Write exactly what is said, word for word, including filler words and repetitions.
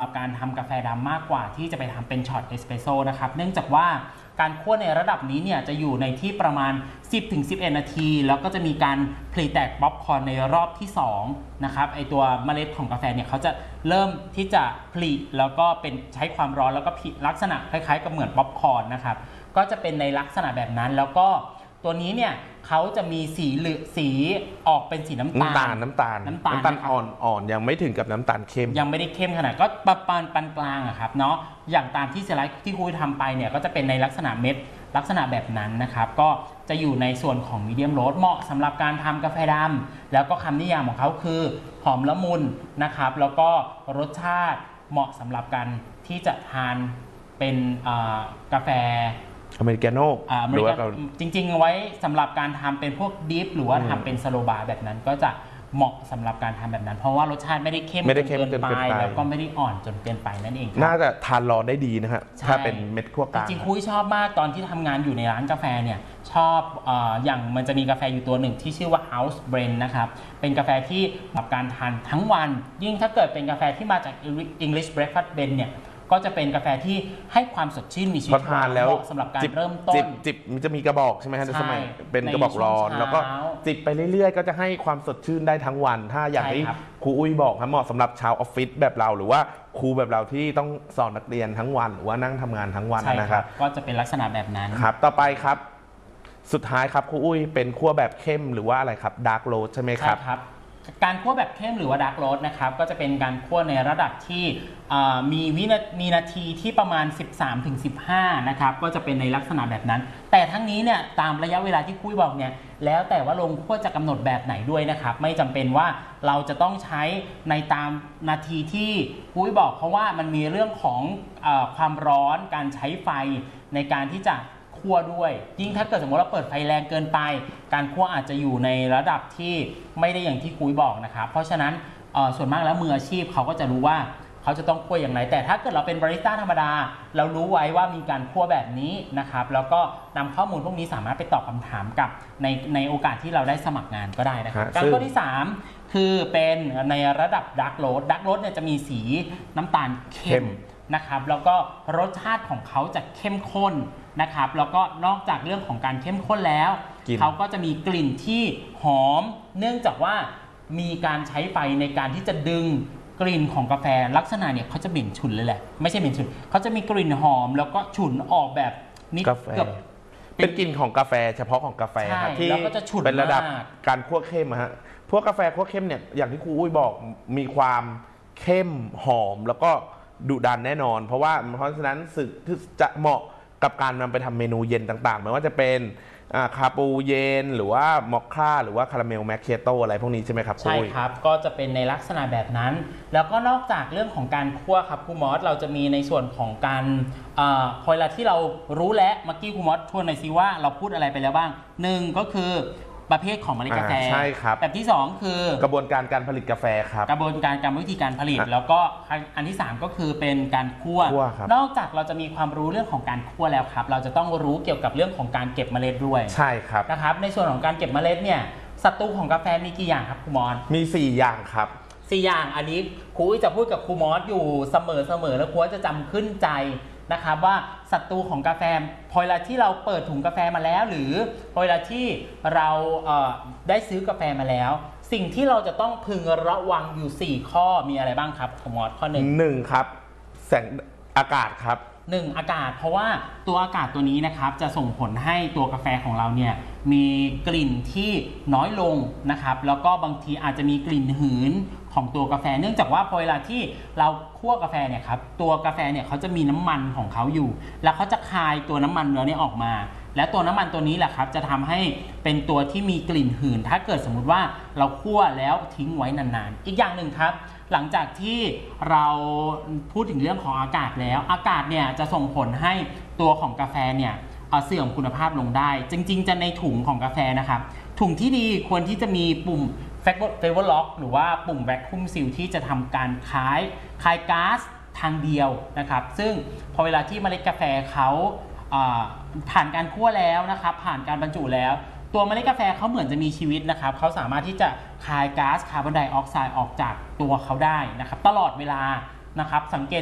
การทำกาแฟดำมากกว่าที่จะไปทำเป็นช็อตเอสเปรสโซ่นะครับเนื่องจากว่าการคั่วในระดับนี้เนี่ยจะอยู่ในที่ประมาณ สิบถึงสิบเอ็ด นาทีแล้วก็จะมีการผลิแตกป๊อปคอร์นในรอบที่สองนะครับไอตัวเมล็ดของกาแฟเนี่ยเขาจะเริ่มที่จะผลิแล้วก็เป็นใช้ความร้อนแล้วก็ลักษณะคล้ายๆกับเหมือนป๊อปคอร์นนะครับก็จะเป็นในลักษณะแบบนั้นแล้วก็ตัวนี้เนี่ยเขาจะมีสีเหลืองสีออกเป็นสีน้ำตาลน้ำตาลน้ำตาลน้ำตาลอ่อนอ่อนยังไม่ถึงกับน้ำตาลเข้มยังไม่ได้เข้มขนาดก็ประมาณปานกลางอะครับเนาะอย่างตามที่สไลด์ที่คุยทำไปเนี่ยก็จะเป็นในลักษณะเม็ดลักษณะแบบนั้นนะครับก็จะอยู่ในส่วนของมีเดียมโรสเหมาะสำหรับการทำกาแฟดำแล้วก็คำนิยามของเขาคือหอมละมุนนะครับแล้วก็รสชาติเหมาะสำหรับการที่จะทานเป็นกาแฟอเมริกาโน่หรือว่าจริงๆไว้สำหรับการทำเป็นพวกดิฟหรือว่าทำเป็นสโลบาร์แบบนั้นก็จะเหมาะสำหรับการทำแบบนั้นเพราะว่ารสชาติไม่ได้เข้มจนเกินไปแล้วก็ไม่ได้อ่อนจนเกินไปนั่นเองน่าจะทานร้อนได้ดีนะฮะถ้าเป็นเม็ดคั่วกลางจริงๆคุยชอบมากตอนที่ทำงานอยู่ในร้านกาแฟเนี่ยชอบอย่างมันจะมีกาแฟอยู่ตัวหนึ่งที่ชื่อว่า House Blend นะครับเป็นกาแฟที่สำหรับการทานทั้งวันยิ่งถ้าเกิดเป็นกาแฟที่มาจาก English Breakfast Blend เนี่ยก็จะเป็นกาแฟที่ให้ความสดชื่นมีชีวิตทานแล้วสำหรับการเริ่มต้นจิบมันจะมีกระบอกใช่ไหมฮะในสมัยเป็นกระบอกร้อนแล้วก็จิบไปเรื่อยๆก็จะให้ความสดชื่นได้ทั้งวันถ้าอย่างที่ครูอุ้ยบอกครับเหมาะสำหรับชาวออฟฟิศแบบเราหรือว่าครูแบบเราที่ต้องสอนนักเรียนทั้งวันหรือว่านั่งทำงานทั้งวันนะครับก็จะเป็นลักษณะแบบนั้นครับต่อไปครับสุดท้ายครับครูอุ้ยเป็นคั่วแบบเข้มหรือว่าอะไรครับดาร์กโรสใช่ไหมครับการคั่วแบบเข้มหรือว่าดาร์กโรสนะครับก็จะเป็นการคั่วในระดับที่มีวินามีนาทีที่ประมาณ สิบสามถึงสิบห้า นะครับก็จะเป็นในลักษณะแบบนั้นแต่ทั้งนี้เนี่ยตามระยะเวลาที่คุยบอกเนี่ยแล้วแต่ว่าโรงคั่วจะกำหนดแบบไหนด้วยนะครับไม่จำเป็นว่าเราจะต้องใช้ในตามนาทีที่คุยบอกเพราะว่ามันมีเรื่องของเอ่อความร้อนการใช้ไฟในการที่จะคั่วด้วยยิ่งถ้าเกิดสมมติเราเปิดไฟแรงเกินไปการคั่วอาจจะอยู่ในระดับที่ไม่ได้อย่างที่คุยบอกนะครับเพราะฉะนั้นส่วนมากแล้วมืออาชีพเขาก็จะรู้ว่าเขาจะต้องคั่วอย่างไรแต่ถ้าเกิดเราเป็นบาริสต้าธรรมดาเรารู้ไว้ว่ามีการคั่วแบบนี้นะครับแล้วก็นำข้อมูลพวกนี้สามารถไปตอบคำถามกับในในโอกาสที่เราได้สมัครงานก็ได้นะครับการข้อที่สามคือเป็นในระดับดาร์กโรสดาร์กโรสเนี่ยจะมีสีน้ำตาลเข้มนะครับแล้วก็รสชาติของเขาจะเข้มข้นนะครับแล้วก็นอกจากเรื่องของการเข้มข้นแล้วเขาก็จะมีกลิ่นที่หอมเนื่องจากว่ามีการใช้ไฟในการที่จะดึงกลิ่นของกาแฟลักษณะเนี่ยเขาจะเหม็นฉุนเลยแหละไม่ใช่เหม็นฉุนเขาจะมีกลิ่นหอมแล้วก็ฉุนออกแบบนิดเกือบเป็นกลิ่นของกาแฟเฉพาะของกาแฟครับที่เป็นระดับการคั่วเข้มฮะพวกกาแฟคั่วเข้มเนี่ยอย่างที่ครูอุ้ยบอกมีความเข้มหอมแล้วก็ดุดันแน่นอนเพราะว่าเพราะฉะนั้นสึกจะเหมาะกับการนำไปทำเมนูเย็นต่างๆไม่ว่าจะเป็นคาปูเย็นหรือว่ามอคค่าหรือว่าคาราเมลแมคเคียโตอะไรพวกนี้ใช่ไหมครับใช่ครับก็จะเป็นในลักษณะแบบนั้นแล้วก็นอกจากเรื่องของการคั่วครับครูมอสเราจะมีในส่วนของการพอเวลาที่เรารู้แล้วเมื่อกี้ครูมอสทวนหน่อยสิว่าเราพูดอะไรไปแล้วบ้างหนึ่งก็คือประเภทของเมล็ดกาแฟใช่ครับแบบที่สองคือกระบวนการการผลิตกาแฟครับกระบวนการการวิธีการผลิตแล้วก็อันที่สามก็คือเป็นการคั่วนอกจากเราจะมีความรู้เรื่องของการคั่วแล้วครับเราจะต้องรู้เกี่ยวกับเรื่องของการเก็บเมล็ดด้วยใช่ครับนะครับในส่วนของการเก็บเมล็ดเนี่ยศัตรูของกาแฟมีกี่อย่างครับครูมอสมีสี่อย่างครับสี่อย่างอันนี้ครูจะพูดกับครูมอสอยู่เสมอเสมอแล้วครูจะจำขึ้นใจนะครับว่าศัตรูของกาแฟพอเวลาที่เราเปิดถุงกาแฟมาแล้วหรือพอเวลาที่เราเอ่อได้ซื้อกาแฟมาแล้วสิ่งที่เราจะต้องพึงระวังอยู่สี่ข้อมีอะไรบ้างครับครูมอสข้อหนึ่งหนึ่งครับแสงอากาศครับหนึ่งอากาศเพราะว่าตัวอากาศตัวนี้นะครับจะส่งผลให้ตัวกาแฟของเราเนี่ยมีกลิ่นที่น้อยลงนะครับแล้วก็บางทีอาจจะมีกลิ่นหืนของตัวกาแฟเนื่องจากว่าพอเวลาที่เราคั่วกาแฟเนี่ยครับตัวกาแฟเนี่ยเขาจะมีน้ำมันของเขาอยู่แล้วเขาจะคายตัวน้ำมันเนื้อนี้ออกมาและตัวน้ำมันตัวนี้แหละครับจะทำให้เป็นตัวที่มีกลิ่นหืนถ้าเกิดสมมุติว่าเราคั่วแล้วทิ้งไว้นานๆอีกอย่างหนึ่งครับหลังจากที่เราพูดถึงเรื่องของอากาศแล้วอากาศเนี่ยจะส่งผลให้ตัวของกาแฟเนี่ยเสื่อมคุณภาพลงได้จริงๆจะในถุงของกาแฟนะครับถุงที่ดีควรที่จะมีปุ่มเฟเวอร์ล็อกหรือว่าปุ่มแวคคุมซีลที่จะทำการคายคายก๊าซทางเดียวนะครับซึ่งพอเวลาที่เมล็ดกาแฟเขาผ่านการคั่วแล้วนะครับผ่านการบรรจุแล้วตัวเมล็ดกาแฟเขาเหมือนจะมีชีวิตนะครับเขาสามารถที่จะคายก๊าซคาร์บอนไดออกไซด์ออกจากตัวเขาได้นะครับตลอดเวลานะครับสังเกต